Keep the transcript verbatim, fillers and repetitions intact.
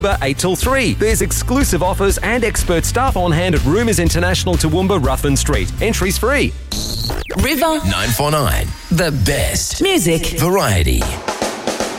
eight till three. There's exclusive offers and expert staff on hand at Rumours International Toowoomba, Ruthven Street. Entries free. River nine four nine. The best music variety.